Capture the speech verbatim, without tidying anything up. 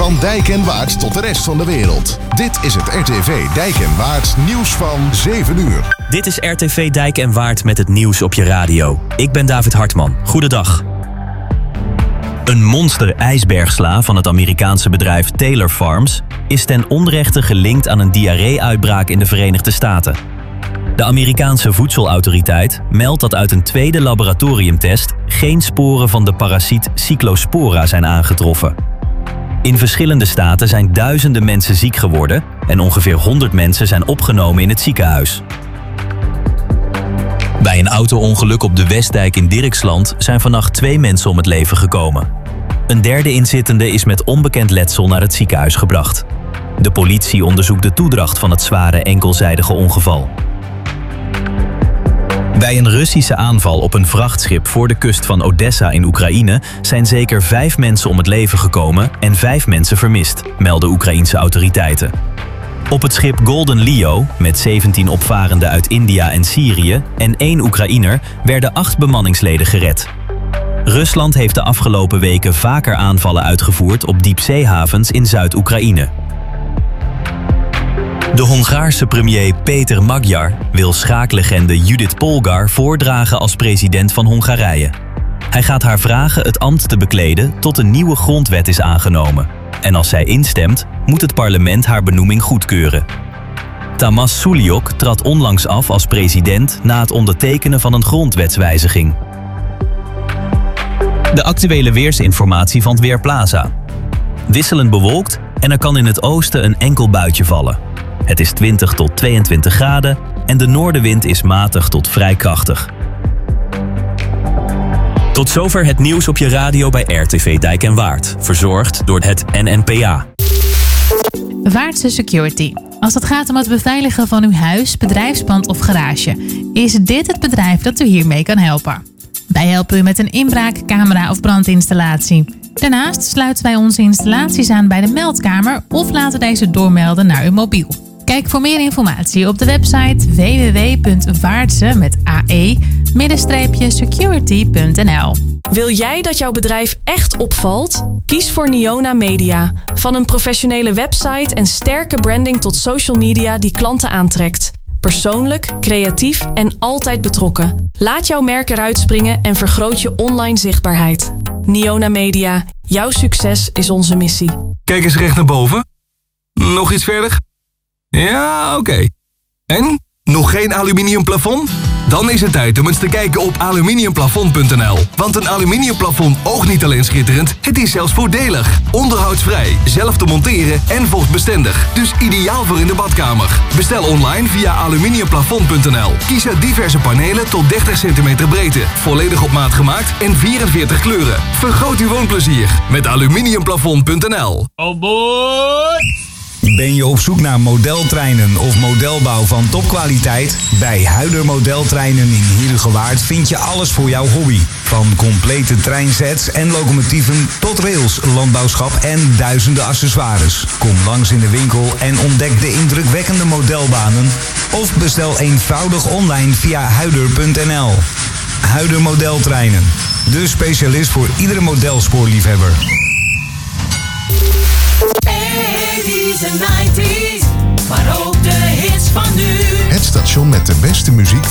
Van Dijk en Waard tot de rest van de wereld. Dit is het R T V Dijk en Waard nieuws van zeven uur. Dit is R T V Dijk en Waard met het nieuws op je radio. Ik ben David Hartman. Goedendag. Een monster-ijsbergsla van het Amerikaanse bedrijf Taylor Farms is ten onrechte gelinkt aan een diarree-uitbraak in de Verenigde Staten. De Amerikaanse voedselautoriteit meldt dat uit een tweede laboratoriumtest geen sporen van de parasiet Cyclospora zijn aangetroffen. In verschillende staten zijn duizenden mensen ziek geworden en ongeveer honderd mensen zijn opgenomen in het ziekenhuis. Bij een auto-ongeluk op de Westdijk in Dirksland zijn vannacht twee mensen om het leven gekomen. Een derde inzittende is met onbekend letsel naar het ziekenhuis gebracht. De politie onderzoekt de toedracht van het zware enkelzijdige ongeval. Bij een Russische aanval op een vrachtschip voor de kust van Odessa in Oekraïne zijn zeker vijf mensen om het leven gekomen en vijf mensen vermist, melden Oekraïense autoriteiten. Op het schip Golden Leo, met zeventien opvarenden uit India en Syrië en één Oekraïner, werden acht bemanningsleden gered. Rusland heeft de afgelopen weken vaker aanvallen uitgevoerd op diepzeehavens in Zuid-Oekraïne. De Hongaarse premier Peter Magyar wil schaaklegende Judith Polgar voordragen als president van Hongarije. Hij gaat haar vragen het ambt te bekleden tot een nieuwe grondwet is aangenomen. En als zij instemt, moet het parlement haar benoeming goedkeuren. Tamás Suliok trad onlangs af als president na het ondertekenen van een grondwetswijziging. De actuele weersinformatie van het Weerplaza. Wisselend bewolkt en er kan in het oosten een enkel buitje vallen. Het is twintig tot tweeëntwintig graden en de noordenwind is matig tot vrij krachtig. Tot zover het nieuws op je radio bij R T V Dijk en Waard. Verzorgd door het N N P A. Waardse Security. Als het gaat om het beveiligen van uw huis, bedrijfspand of garage, is dit het bedrijf dat u hiermee kan helpen. Wij helpen u met een inbraak, camera of brandinstallatie. Daarnaast sluiten wij onze installaties aan bij de meldkamer of laten deze doormelden naar uw mobiel. Kijk voor meer informatie op de website w w w punt vaartse met a e security punt n l. Wil jij dat jouw bedrijf echt opvalt? Kies voor Niona Media. Van een professionele website en sterke branding tot social media die klanten aantrekt. Persoonlijk, creatief en altijd betrokken. Laat jouw merk eruit springen en vergroot je online zichtbaarheid. Niona Media. Jouw succes is onze missie. Kijk eens recht naar boven. Nog iets verder? Ja, oké. Okay. En? Nog geen aluminium plafond? Dan is het tijd om eens te kijken op aluminiumplafond punt n l. Want een aluminiumplafond oogt niet alleen schitterend, het is zelfs voordelig. Onderhoudsvrij, zelf te monteren en vochtbestendig. Dus ideaal voor in de badkamer. Bestel online via aluminiumplafond punt n l. Kies uit diverse panelen tot dertig centimeter breedte. Volledig op maat gemaakt en vierenveertig kleuren. Vergroot uw woonplezier met aluminiumplafond punt n l. Oh boy! Ben je op zoek naar modeltreinen of modelbouw van topkwaliteit? Bij Huider Modeltreinen in Heerhugowaard vind je alles voor jouw hobby. Van complete treinsets en locomotieven tot rails, landbouwschap en duizenden accessoires. Kom langs in de winkel en ontdek de indrukwekkende modelbanen. Of bestel eenvoudig online via huider punt n l. Huider Modeltreinen. De specialist voor iedere modelspoorliefhebber. eighties en nineties, maar ook de hits van nu. Het station met de beste muziek